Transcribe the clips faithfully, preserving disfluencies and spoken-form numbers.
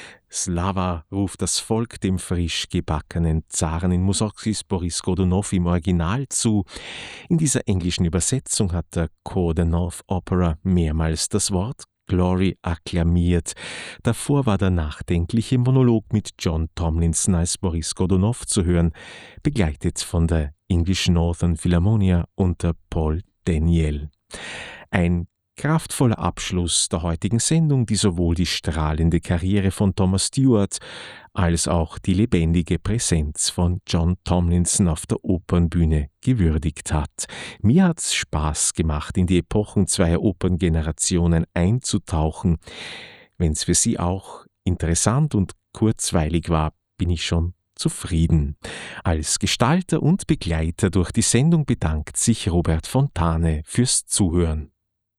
Slava ruft das Volk dem frisch gebackenen Zaren in Mussorgskis Boris Godunow im Original zu. In dieser englischen Übersetzung hat der Chor der North Opera mehrmals das Wort Glory akklamiert. Davor war der nachdenkliche Monolog mit John Tomlinson als Boris Godunow zu hören, begleitet von der English Northern Philharmonia unter Paul Daniel. Ein kraftvoller Abschluss der heutigen Sendung, die sowohl die strahlende Karriere von Thomas Stewart als auch die lebendige Präsenz von John Tomlinson auf der Opernbühne gewürdigt hat. Mir hat's Spaß gemacht, in die Epochen zweier Operngenerationen einzutauchen. Wenn's für Sie auch interessant und kurzweilig war, bin ich schon zufrieden. Als Gestalter und Begleiter durch die Sendung bedankt sich Robert Fontane fürs Zuhören.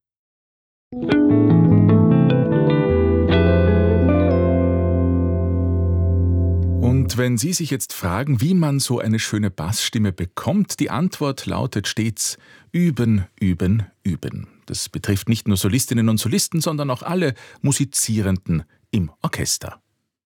Und wenn Sie sich jetzt fragen, wie man so eine schöne Bassstimme bekommt, die Antwort lautet stets üben, üben, üben. Das betrifft nicht nur Solistinnen und Solisten, sondern auch alle Musizierenden im Orchester.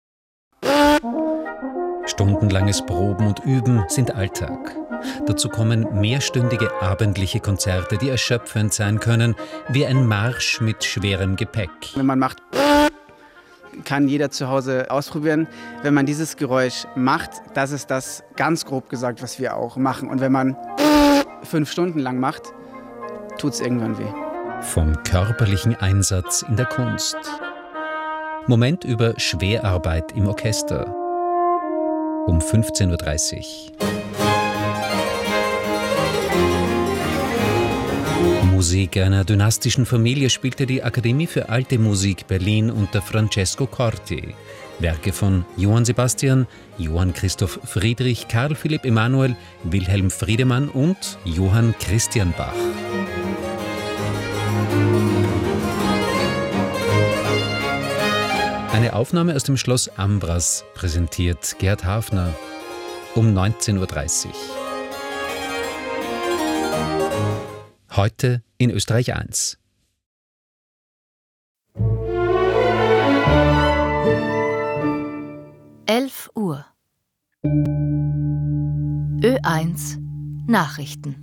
Stundenlanges Proben und Üben sind Alltag. Dazu kommen mehrstündige abendliche Konzerte, die erschöpfend sein können, wie ein Marsch mit schwerem Gepäck. Wenn man macht, kann jeder zu Hause ausprobieren. Wenn man dieses Geräusch macht, das ist das, ganz grob gesagt, was wir auch machen. Und wenn man fünf Stunden lang macht, tut es irgendwann weh. Vom körperlichen Einsatz in der Kunst. Moment über Schwerarbeit im Orchester. Um fünfzehn Uhr dreißig. Musik einer dynastischen Familie spielte die Akademie für Alte Musik Berlin unter Francesco Corti. Werke von Johann Sebastian, Johann Christoph Friedrich, Karl Philipp Emanuel, Wilhelm Friedemann und Johann Christian Bach. Eine Aufnahme aus dem Schloss Ambras präsentiert Gerhard Hafner um neunzehn Uhr dreißig. Heute in Österreich eins. elf Uhr. Ö eins Nachrichten.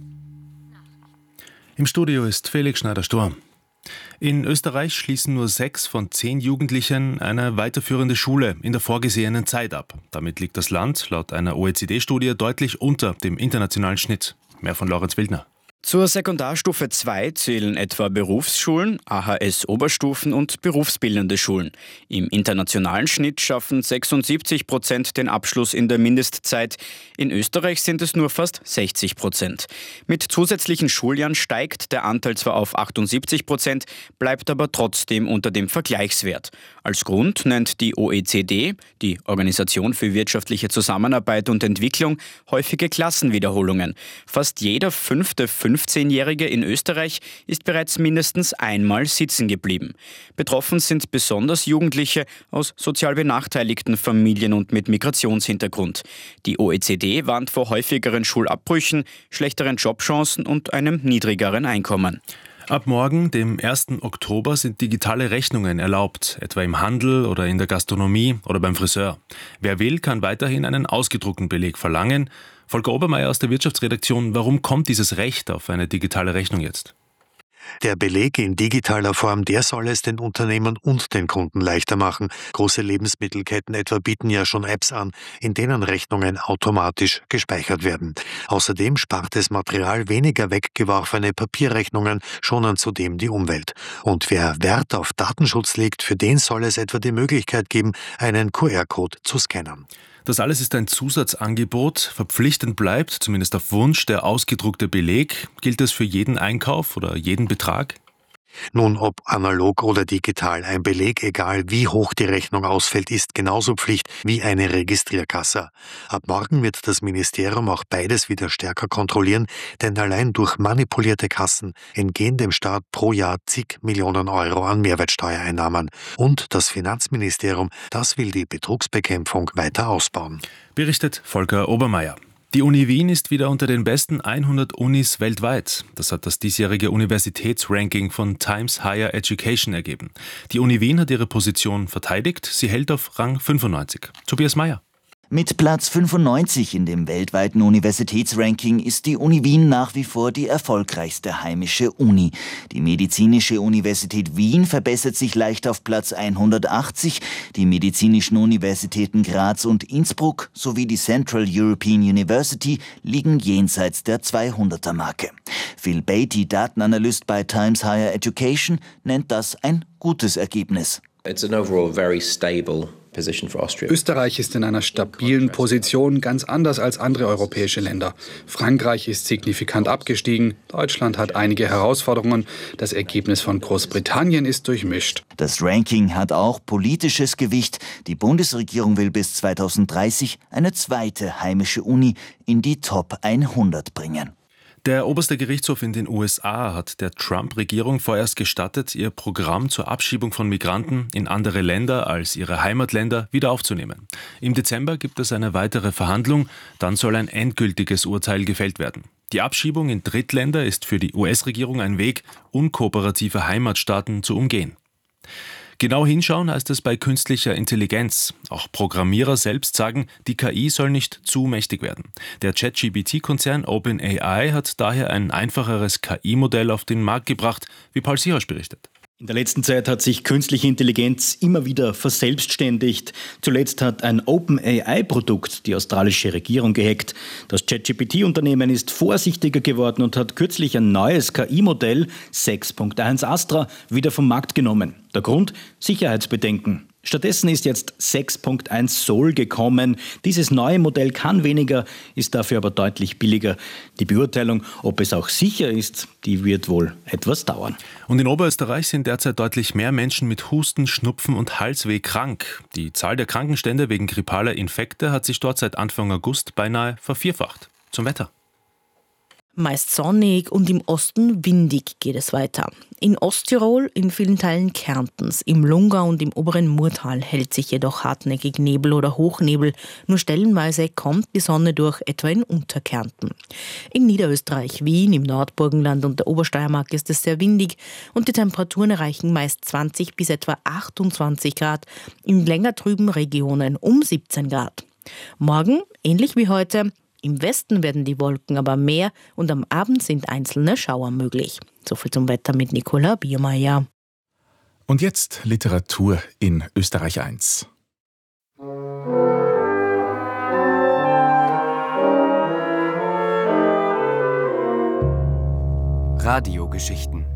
Im Studio ist Felix Schneider-Sturm. In Österreich schließen nur sechs von zehn Jugendlichen eine weiterführende Schule in der vorgesehenen Zeit ab. Damit liegt das Land laut einer O E C D-Studie deutlich unter dem internationalen Schnitt. Mehr von Lorenz Wildner. Zur Sekundarstufe zwei zählen etwa Berufsschulen, A H S-Oberstufen und berufsbildende Schulen. Im internationalen Schnitt schaffen sechsundsiebzig Prozent den Abschluss in der Mindestzeit. In Österreich sind es nur fast sechzig Prozent. Mit zusätzlichen Schuljahren steigt der Anteil zwar auf achtundsiebzig Prozent, bleibt aber trotzdem unter dem Vergleichswert. Als Grund nennt die O E C D, die Organisation für wirtschaftliche Zusammenarbeit und Entwicklung, häufige Klassenwiederholungen. Fast jeder fünfte fünfzehnjährige in Österreich ist bereits mindestens einmal sitzen geblieben. Betroffen sind besonders Jugendliche aus sozial benachteiligten Familien und mit Migrationshintergrund. Die O E C D warnt vor häufigeren Schulabbrüchen, schlechteren Jobchancen und einem niedrigeren Einkommen. Ab morgen, dem ersten Oktober, sind digitale Rechnungen erlaubt, etwa im Handel oder in der Gastronomie oder beim Friseur. Wer will, kann weiterhin einen ausgedruckten Beleg verlangen. Volker Obermeier aus der Wirtschaftsredaktion, warum kommt dieses Recht auf eine digitale Rechnung jetzt? Der Beleg in digitaler Form, der soll es den Unternehmen und den Kunden leichter machen. Große Lebensmittelketten etwa bieten ja schon Apps an, in denen Rechnungen automatisch gespeichert werden. Außerdem spart es Material, weniger weggeworfene Papierrechnungen schonen zudem die Umwelt. Und wer Wert auf Datenschutz legt, für den soll es etwa die Möglichkeit geben, einen Q R-Code zu scannen. Das alles ist ein Zusatzangebot. Verpflichtend bleibt, zumindest auf Wunsch, der ausgedruckte Beleg. Gilt das für jeden Einkauf oder jeden Betrag? Nun, ob analog oder digital, ein Beleg, egal wie hoch die Rechnung ausfällt, ist genauso Pflicht wie eine Registrierkasse. Ab morgen wird das Ministerium auch beides wieder stärker kontrollieren, denn allein durch manipulierte Kassen entgehen dem Staat pro Jahr zig Millionen Euro an Mehrwertsteuereinnahmen. Und das Finanzministerium, das will die Betrugsbekämpfung weiter ausbauen. Berichtet Volker Obermeier. Die Uni Wien ist wieder unter den besten hundert Unis weltweit. Das hat das diesjährige Universitätsranking von Times Higher Education ergeben. Die Uni Wien hat ihre Position verteidigt. Sie hält auf Rang fünfundneunzig. Tobias Mayer. Mit Platz fünfundneunzig in dem weltweiten Universitätsranking ist die Uni Wien nach wie vor die erfolgreichste heimische Uni. Die Medizinische Universität Wien verbessert sich leicht auf Platz hundertachtzig. Die medizinischen Universitäten Graz und Innsbruck sowie die Central European University liegen jenseits der zweihunderter-Marke. Phil Beatty, Datenanalyst bei Times Higher Education, nennt das ein gutes Ergebnis. It's an overall very stable position for Austria. Österreich ist in einer stabilen Position, ganz anders als andere europäische Länder. Frankreich ist signifikant abgestiegen, Deutschland hat einige Herausforderungen, das Ergebnis von Großbritannien ist durchmischt. Das Ranking hat auch politisches Gewicht. Die Bundesregierung will bis zweitausenddreißig eine zweite heimische Uni in die Top hundert bringen. Der oberste Gerichtshof in den U S A hat der Trump-Regierung vorerst gestattet, ihr Programm zur Abschiebung von Migranten in andere Länder als ihre Heimatländer wieder aufzunehmen. Im Dezember gibt es eine weitere Verhandlung, dann soll ein endgültiges Urteil gefällt werden. Die Abschiebung in Drittländer ist für die U S-Regierung ein Weg, unkooperative Heimatstaaten zu umgehen. Genau hinschauen heißt es bei künstlicher Intelligenz. Auch Programmierer selbst sagen, die K I soll nicht zu mächtig werden. Der ChatGPT-Konzern OpenAI hat daher ein einfacheres K I-Modell auf den Markt gebracht, wie Paul Siehaus berichtet. In der letzten Zeit hat sich künstliche Intelligenz immer wieder verselbstständigt. Zuletzt hat ein OpenAI-Produkt die australische Regierung gehackt. Das ChatGPT-Unternehmen ist vorsichtiger geworden und hat kürzlich ein neues K I-Modell, sechs Punkt eins Astra, wieder vom Markt genommen. Der Grund? Sicherheitsbedenken. Stattdessen ist jetzt sechs Punkt eins Sol gekommen. Dieses neue Modell kann weniger, ist dafür aber deutlich billiger. Die Beurteilung, ob es auch sicher ist, die wird wohl etwas dauern. Und in Oberösterreich sind derzeit deutlich mehr Menschen mit Husten, Schnupfen und Halsweh krank. Die Zahl der Krankenstände wegen grippaler Infekte hat sich dort seit Anfang August beinahe vervierfacht. Zum Wetter. Meist sonnig und im Osten windig geht es weiter. In Osttirol, in vielen Teilen Kärntens, im Lungau und im oberen Murtal hält sich jedoch hartnäckig Nebel oder Hochnebel. Nur stellenweise kommt die Sonne durch, etwa in Unterkärnten. In Niederösterreich, Wien, im Nordburgenland und der Obersteiermark ist es sehr windig und die Temperaturen erreichen meist zwanzig bis etwa achtundzwanzig Grad, in länger trüben Regionen um siebzehn Grad. Morgen, ähnlich wie heute, im Westen werden die Wolken aber mehr und am Abend sind einzelne Schauer möglich. Soviel zum Wetter mit Nicola Biermeier. Und jetzt Literatur in Österreich eins. Radiogeschichten.